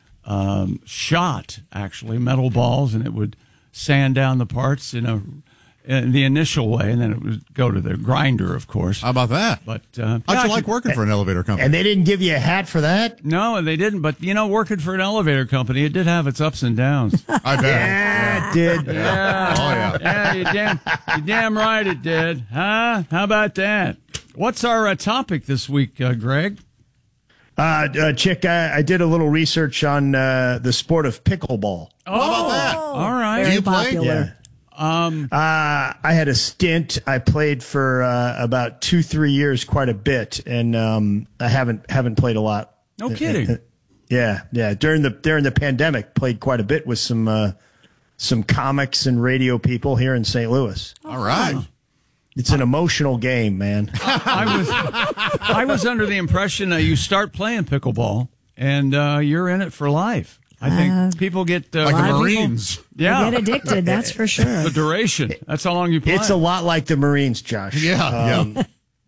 metal balls, and it would sand down the parts in the initial way, and then it would go to the grinder, of course. How about that? But how'd you like working for an elevator company? And they didn't give you a hat for that? No, they didn't. But, working for an elevator company, it did have its ups and downs. I bet. Yeah, it did. Yeah. Oh, yeah. Yeah, you damn right it did. Huh? How about that? What's our topic this week, Greg? Chick, I did a little research on the sport of pickleball. Oh, how about that? All right. Do you play? Yeah. I had a stint. I played for about 2-3 years, quite a bit, and I haven't played a lot. No kidding. Yeah. During the pandemic, played quite a bit with some comics and radio people here in St. Louis. All right. It's an emotional game, man. I was under the impression that you start playing pickleball and you're in it for life. I think people get like the Marines. Yeah, get addicted. That's for sure. The duration. That's how long you play. It's a lot like the Marines, Josh. Yeah.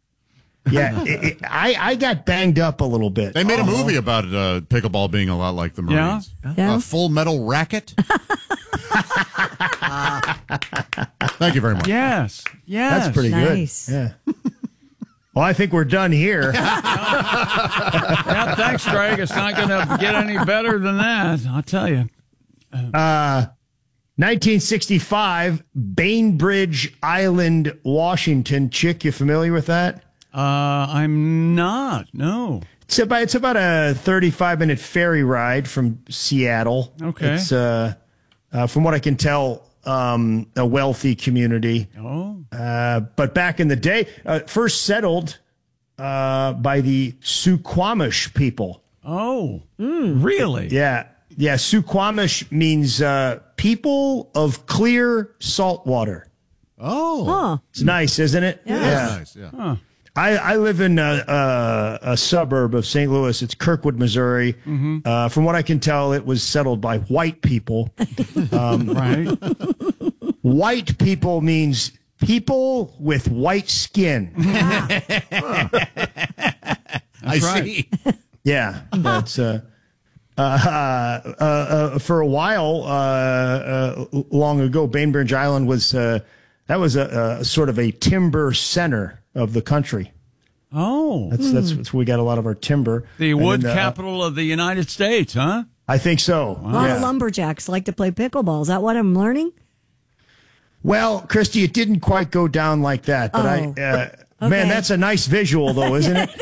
I got banged up a little bit. They made a movie about pickleball being a lot like the Marines. Yeah. Full Metal Racket. Thank you very much. Yes. That's pretty nice. good. Yeah. Well, I think we're done here. Yeah, thanks, Greg. It's not going to get any better than that, I'll tell you. 1965, Bainbridge Island, Washington. Chick, you familiar with that? I'm not. No. It's about a 35-minute ferry ride from Seattle. Okay. It's from what I can tell, a wealthy community. Oh. But back in the day, first settled by the Suquamish people. Oh, really? Yeah. Suquamish means people of clear salt water. Oh. Huh. It's nice, isn't it? Yeah. That's nice, yeah. Huh. I live in a suburb of St. Louis. It's Kirkwood, Missouri. Mm-hmm. From what I can tell, it was settled by white people. Right. White people means people with white skin. I see. Yeah, that's for a while long ago. Bainbridge Island was that was a sort of a timber center of the country. Oh, that's where we got a lot of our timber. The wood capital of the United States, huh? I think so. A lot of lumberjacks like to play pickleball. Is that what I'm learning? Well, Christy, it didn't quite go down like that, but man, that's a nice visual, though, isn't it?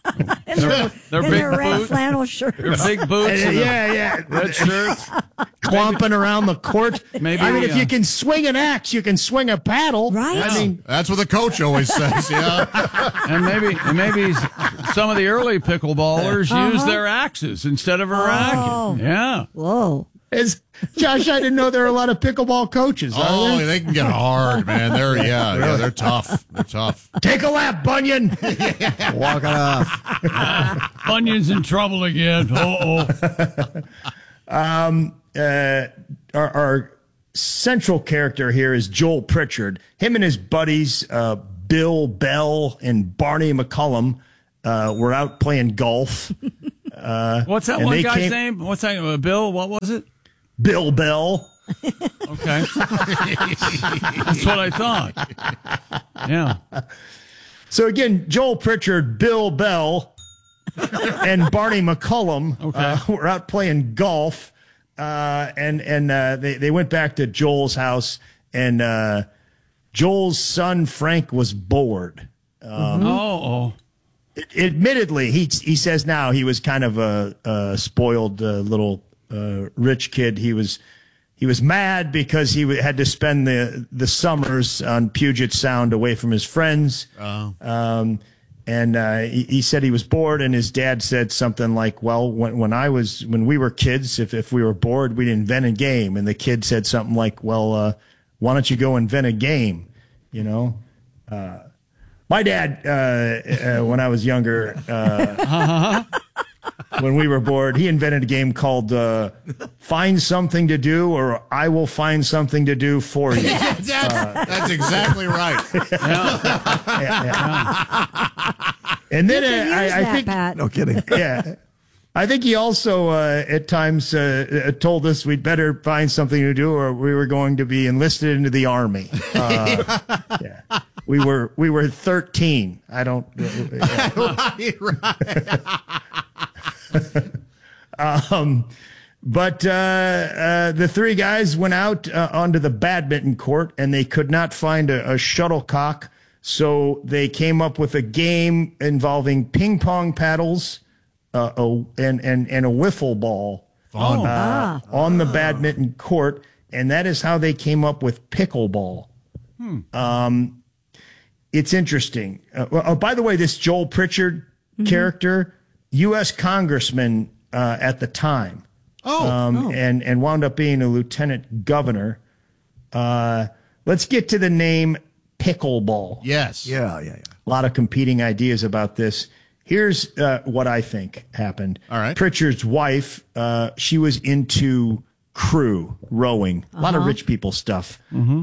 They're big their red boots. flannel shirts. They're big boots. Yeah. Red shirts. clomping around the court. Maybe, I mean, if you can swing an axe, you can swing a paddle. Right. I mean, That's what the coach always says. Yeah. And maybe some of the early pickleballers use their axes instead of a racket. Yeah. Whoa. Josh, I didn't know there are a lot of pickleball coaches. Oh, they can get hard, man. They're tough. They're tough. Take a lap, Bunyan. Walk it off. Bunyan's in trouble again. Our central character here is Joel Pritchard. Him and his buddies, Bill Bell and Barney McCullum, were out playing golf. What's that one guy's name? What's that? Bill? What was it? Bill Bell. Okay. That's what I thought. Yeah. So again, Joel Pritchard, Bill Bell, and Barney McCullum were out playing golf, and they went back to Joel's house, and Joel's son Frank was bored. Admittedly, he says now he was kind of a spoiled little rich kid. He was mad because he had to spend the summers on Puget Sound away from his friends. And he said he was bored, and his dad said something like, "Well, when we were kids, if we were bored, we'd invent a game." And the kid said something like, "Well, why don't you go invent a game?" You know. My dad, when I was younger, when we were bored, he invented a game called Find Something to Do, or I Will Find Something to Do for You. That's exactly right. And then I think, Pat. No kidding. Yeah. I think he also at times told us we'd better find something to do, or we were going to be enlisted into the Army. Yeah. We were 13. I don't. Right. But the three guys went out onto the badminton court, and they could not find a shuttlecock, so they came up with a game involving ping pong paddles and a wiffle ball on the badminton court, and that is how they came up with pickleball. It's interesting. By the way, this Joel Pritchard character, U.S. congressman at the time, and wound up being a lieutenant governor. Let's get to the name pickleball. Yes. Yeah. A lot of competing ideas about this. Here's what I think happened. All right. Pritchard's wife, she was into crew rowing, a lot of rich people stuff.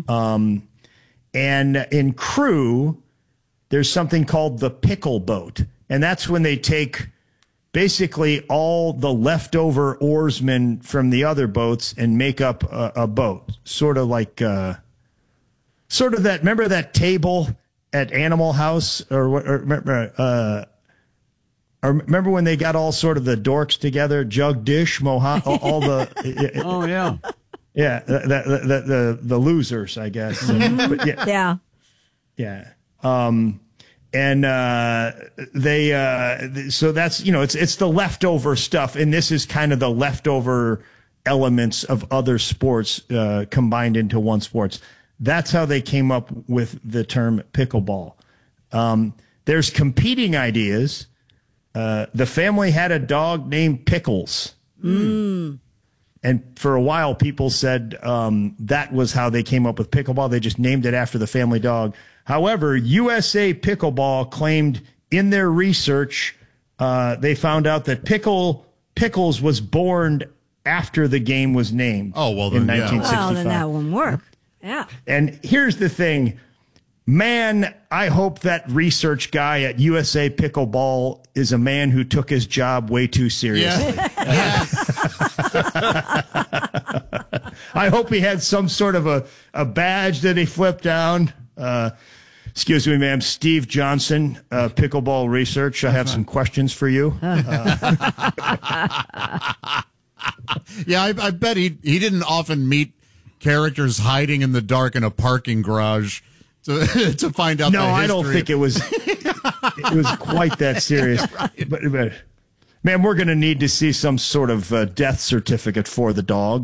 And in crew, there's something called the pickle boat. And that's when they take basically all the leftover oarsmen from the other boats and make up a boat. Sort of like, sort of that, remember that table at Animal House? Or remember when they got all sort of the dorks together, Jug Dish, Mohan, all the... Oh, yeah. Yeah, the losers, I guess. But Yeah. And so that's, it's the leftover stuff, and this is kind of the leftover elements of other sports combined into one sports. That's how they came up with the term pickleball. There's competing ideas. The family had a dog named Pickles. And for a while, people said that was how they came up with pickleball. They just named it after the family dog. However, USA Pickleball claimed in their research, they found out that Pickles was born after the game was named. Oh, well, in then, 1965. Well, then that won't work. Yeah. And here's the thing. Man, I hope that research guy at USA Pickleball is a man who took his job way too seriously. Yeah. I hope he had some sort of a badge that he flipped down. Excuse me, ma'am. Steve Johnson, Pickleball Research. I have some questions for you. Yeah, I bet he didn't often meet characters hiding in the dark in a parking garage to find out. No, the I don't history. think it was quite that serious. Right. But Man, we're going to need to see some sort of death certificate for the dog.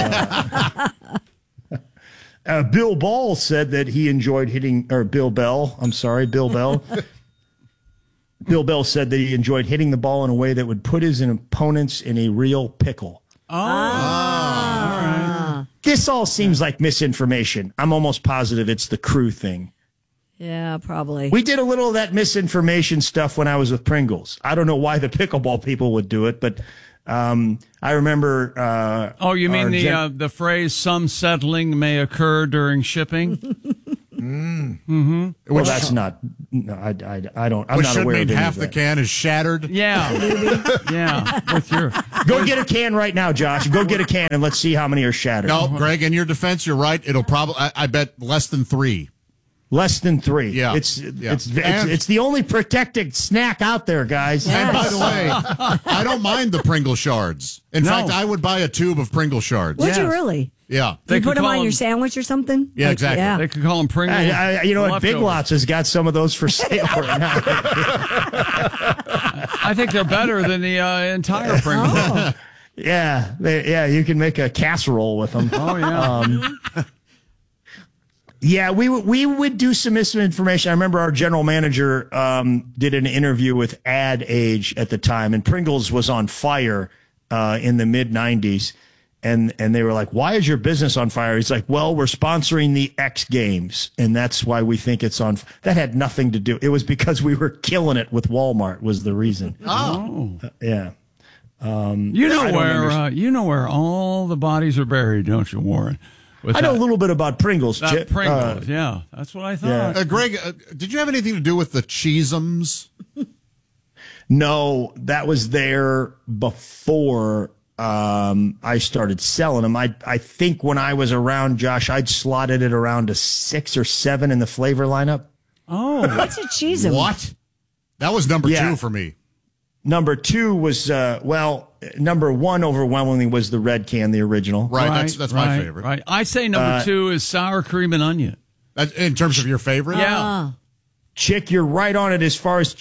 Bill Ball said that he enjoyed hitting, or Bill Bell. Bill Bell. Bill Bell said that he enjoyed hitting the ball in a way that would put his opponents in a real pickle. All right. This all seems like misinformation. I'm almost positive it's the crew thing. Yeah, probably. We did a little of that misinformation stuff when I was with Pringles. I don't know why the pickleball people would do it, but I remember. You mean the phrase "some settling may occur during shipping"? Mm-hmm. Well, that's not. No, I don't. I'm Which not should aware mean of any half of the that. can is shattered. Yeah, yeah. With your go get a can right now, Josh. Go get a can and let's see how many are shattered. No, Greg. In your defense, you're right. It'll probably. I bet less than 3. Less than 3. Yeah. It's the only protected snack out there, guys. And by the way, I don't mind the Pringle shards. In fact, I would buy a tube of Pringle shards. Would you really? Yeah. Do you put them on your sandwich or something? Yeah, exactly. Yeah. They could call them Pringles. You know what? Big leftovers. Lots has got some of those for sale right now. I think they're better than the entire Pringle. Oh. Yeah, you can make a casserole with them. Oh, yeah. Yeah, we would do some misinformation. I remember our general manager did an interview with Ad Age at the time, and Pringles was on fire in the mid-'90s. And they were like, why is your business on fire? He's like, well, we're sponsoring the X Games, and that's why we think it's on. That had nothing to do. It was because we were killing it with Walmart was the reason. Oh. Yeah. You know where all the bodies are buried, don't you, Warren? I know a little bit about Pringles. Pringles, yeah. That's what I thought. Yeah. Greg, did you have anything to do with the Cheesums? No, that was there before I started selling them. I think when I was around, Josh, I'd slotted it around to 6 or 7 in the flavor lineup. Oh. What's a Cheesum? What? That was number 2 for me. Number 2 was, number 1 overwhelmingly was the red can, the original. Right, that's my favorite. Right. I say number 2 is sour cream and onion. In terms of your favorite? Yeah. Chick, you're right on it as far as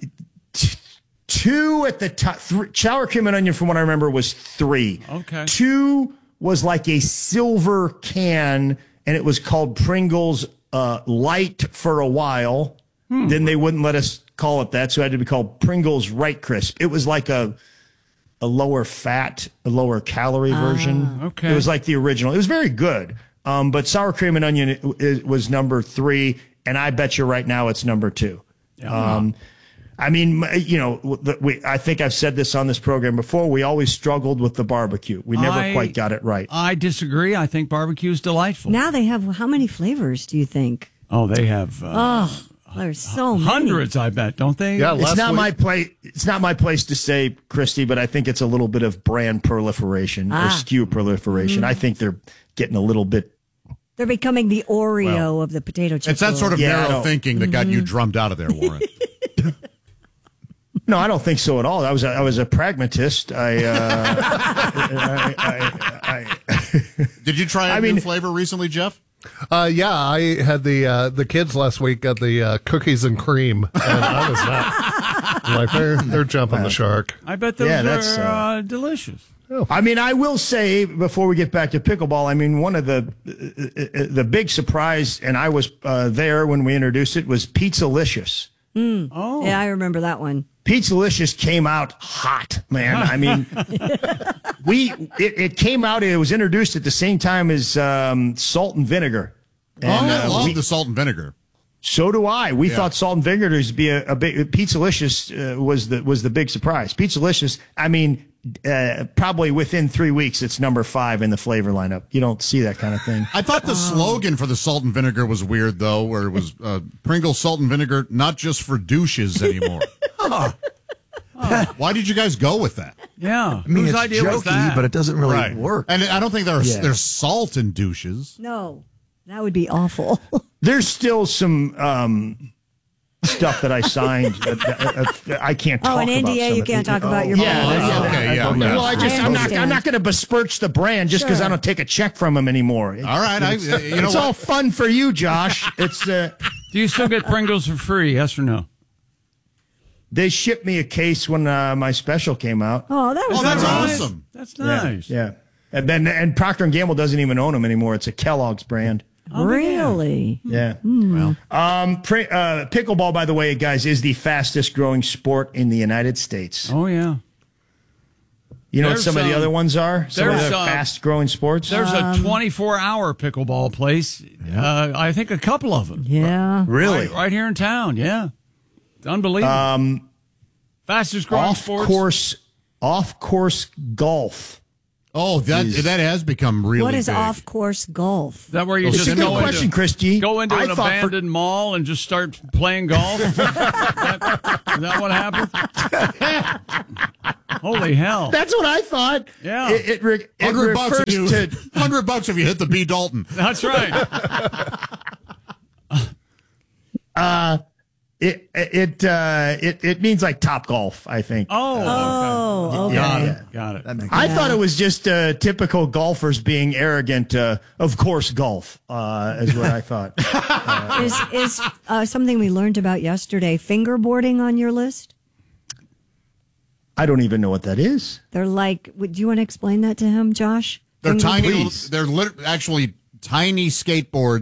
2 at the top. Sour cream and onion, from what I remember, was 3. Okay. 2 was like a silver can, and it was called Pringles Light for a while. Then they wouldn't let us call it that, so it had to be called Pringles Right Crisp. It was like a lower fat, a lower calorie version. Okay. It was like the original. It was very good. But sour cream and onion was number 3, and I bet you right now it's number 2. Yeah. I mean, I think I've said this on this program before. We always struggled with the barbecue. We never quite got it right. I disagree. I think barbecue is delightful. Now they have, how many flavors do you think? Oh, they have. There's so many. Hundreds, I bet, don't they? Yeah, It's not my place. It's not my place to say, Christy, but I think it's a little bit of brand proliferation or SKU proliferation. I think they're getting a little bit. They're becoming the Oreo of the potato chip. It's that sort of narrow thinking that got you drummed out of there, Warren. No, I don't think so at all. I was a pragmatist. Did you try a new flavor recently, Jeff? Yeah, I had the kids last week got the cookies and cream, and I was not like they're jumping the shark. I bet those are delicious. I mean, I will say before we get back to pickleball, I mean, one of the big surprise, and I was there when we introduced it, was Pizzalicious. Oh, yeah, I remember that one. Pizzalicious came out hot, man. I mean, it came out. It was introduced at the same time as salt and vinegar. And, I love the salt and vinegar. So do I. We thought salt and vinegar would be a big. Pizzalicious was the big surprise. Pizzalicious. I mean, probably within 3 weeks, it's number 5 in the flavor lineup. You don't see that kind of thing. I thought the slogan for the salt and vinegar was weird, though, where it was Pringles salt and vinegar, not just for douches anymore. Why did you guys go with that? Yeah. I mean, Whose it's idea was jokey, that? but it doesn't really work. And I don't think there's salt in douches. No, that would be awful. There's still some stuff that I signed that I can't talk about. an NDA you can't talk about your brand. Well, I'm not going to besmirch the brand just because I don't take a check from them anymore. All right, it's all fun for you, Josh. It's Do you still get Pringles for free? Yes or no? They shipped me a case when my special came out. Oh, that was that's nice. awesome. That's nice. Yeah. And Procter & Gamble doesn't even own them anymore. It's a Kellogg's brand. Really? Yeah. Well, pickleball, by the way, guys, is the fastest growing sport in the United States. Oh, yeah. You know what There's some of the other ones are? Some of there's the fast growing sports? There's a 24-hour pickleball place. I think a couple of them. Yeah. Really? Right here in town. Yeah. It's unbelievable. Fastest growing sports. Off course golf. Oh, that has become really What is big. off-course golf? Is that where you It's just a good question, Christy. go into an I thought abandoned mall and just start playing golf? Is that what happened? Holy hell. That's what I thought. Yeah. It $100 refers to $100 if you hit the B. Dalton. That's right. It means like Top Golf, I think. Oh, okay. Got it. I thought it was just typical golfers being arrogant. Of course, golf is what I thought. Is something we learned about yesterday fingerboarding on your list? I don't even know what that is. They're like, do you want to explain that to him, Josh? They're tiny. Please. They're actually tiny skateboards